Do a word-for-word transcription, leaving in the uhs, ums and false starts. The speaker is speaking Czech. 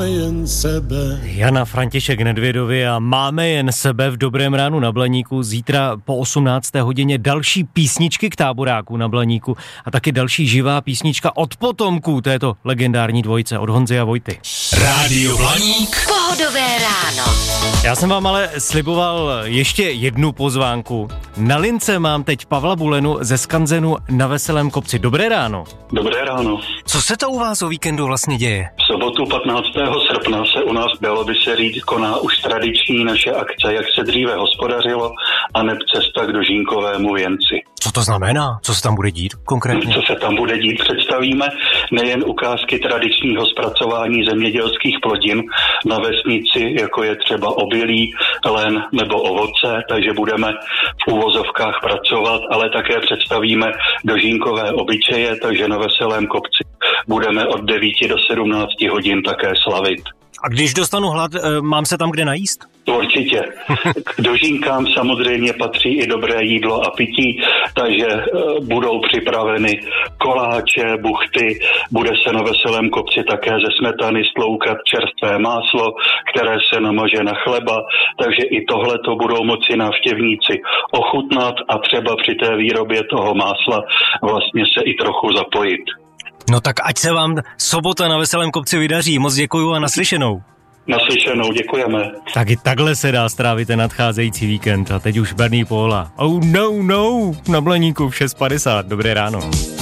jen sebe. Jana František Nedvědovi a Máme jen sebe v Dobrém ránu na Blaníku. Zítra po osmnácté hodině další písničky k táboráku na Blaníku a taky další živá písnička od potomků této legendární dvojice, od Honzy a Vojty. Rádio Blaník. Pohodové ráno. Já jsem vám ale sliboval ještě jednu pozvánku. Na lince mám teď Pavla Bulenu ze Skanzenu na Veselém kopci. Dobré ráno. Dobré ráno. Co se to u vás o víkendu vlastně děje? V sobotu patnáctého srpna se u nás, dalo by se říct, koná už tradiční naše akce, jak se dříve hospodařilo, a neb cesta k Dožínkovému věnci. Co to znamená? Co se tam bude dít konkrétně? Co se tam bude dít? Představíme nejen ukázky tradičního zpracování zemědělských plodin na vesnici, jako je třeba obilí, len nebo ovoce, takže budeme v uvozovkách pracovat, ale také představíme dožínkové obyčeje, takže na Veselém kopci budeme od devíti do sedmnácti hodin také slavit. A když dostanu hlad, mám se tam kde najíst? Určitě. K dožínkám samozřejmě patří i dobré jídlo a pití, takže budou připraveny koláče, buchty, bude se na Veselém kopci také ze smetany stloukat čerstvé máslo, které se namaže na chleba, takže i tohle to budou moci návštěvníci ochutnat a třeba při té výrobě toho másla vlastně se i trochu zapojit. No tak ať se vám sobota na Veselém kopci vydaří. Moc děkuju a naslyšenou. Naslyšenou, děkujeme. Tak i takhle se dá strávit ten nadcházející víkend. A teď už Bernie Paula. Oh no, no, na Blaníku v šest padesát. Dobré ráno.